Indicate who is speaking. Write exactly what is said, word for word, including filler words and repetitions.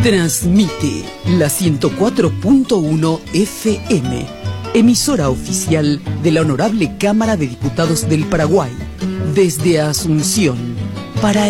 Speaker 1: Transmite la ciento cuatro punto uno F M, emisora oficial de la Honorable Cámara de Diputados del Paraguay, desde Asunción, para